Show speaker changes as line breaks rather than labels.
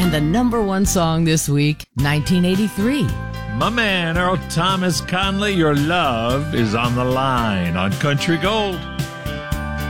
And the number one song this week, 1983.
My man, Earl Thomas Conley, your love is on the line on Country Gold.